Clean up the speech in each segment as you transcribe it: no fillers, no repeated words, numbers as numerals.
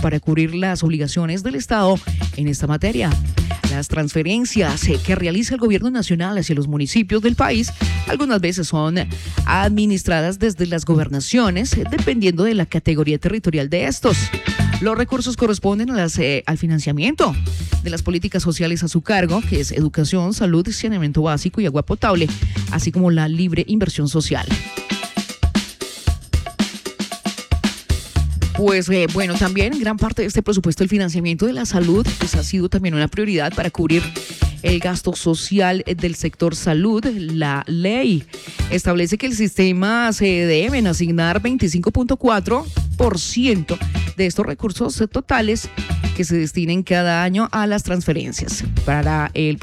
para cubrir las obligaciones del Estado en esta materia. Las transferencias que realiza el gobierno nacional hacia los municipios del país algunas veces son administradas desde las gobernaciones, dependiendo de la categoría territorial de estos. Los recursos corresponden al financiamiento de las políticas sociales a su cargo, que es educación, salud, saneamiento básico y agua potable, así como la libre inversión social. Pues bueno, también gran parte de este presupuesto del financiamiento de la salud pues, ha sido también una prioridad para cubrir el gasto social del sector salud. La ley establece que el sistema se deben asignar 25.4% de estos recursos totales que se destinen cada año a las transferencias. Para el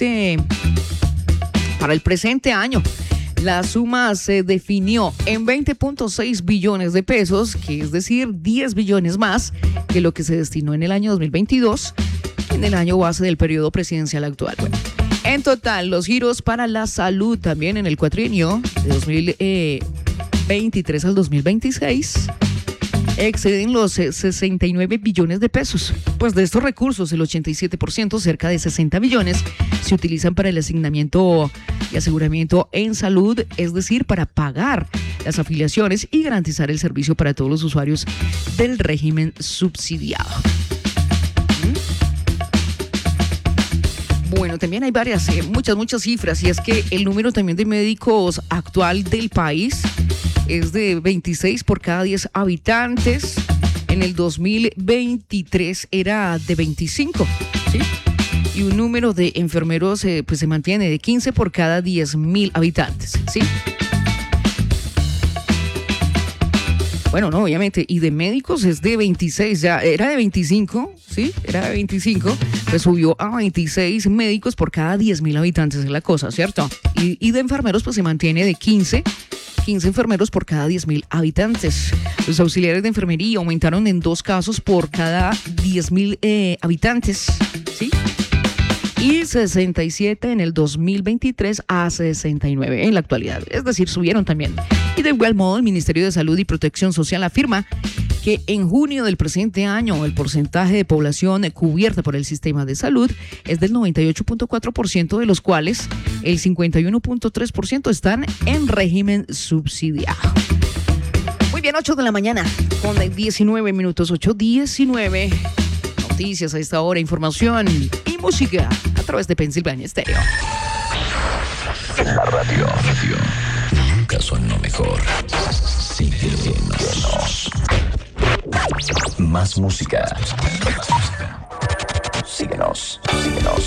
presente año, la suma se definió en 20.6 billones de pesos, que es decir, 10 billones más que lo que se destinó en el año 2022, en el año base del periodo presidencial actual. Bueno, en total, los giros para la salud también en el cuatrienio de 2023 al 2026 exceden los 69 billones de pesos. Pues de estos recursos, el 87%, cerca de 60 billones, se utilizan para el asignamiento y aseguramiento en salud, es decir, para pagar las afiliaciones y garantizar el servicio para todos los usuarios del régimen subsidiado. Bueno, también hay muchas cifras, y es que el número también de médicos actual del país es de 26 por cada 10 habitantes. En el 2023 era de 25, ¿sí? Y un número de enfermeros pues se mantiene de 15 por cada 10.000 habitantes, ¿sí? Bueno, no, obviamente, y de médicos es de 26, ya era de 25, ¿sí? Era de 25, pues subió a 26 médicos por cada 10.000 habitantes, es la cosa, ¿cierto? Y de enfermeros pues se mantiene de 15 enfermeros por cada 10.000 habitantes. Los auxiliares de enfermería aumentaron en 2 casos por cada 10.000 habitantes, ¿sí? Y 67 en el 2023 a 69 en la actualidad. Es decir, subieron también. Y de igual modo, el Ministerio de Salud y Protección Social afirma que en junio del presente año el porcentaje de población cubierta por el sistema de salud es del 98.4%, de los cuales el 51.3% están en régimen subsidiado. Muy bien, 8 de la mañana con 19 minutos, 8:19. Noticias a esta hora, información y música a través de Pensilvania Stereo. En la radio nunca suena mejor. Síguenos. Más música. Síguenos.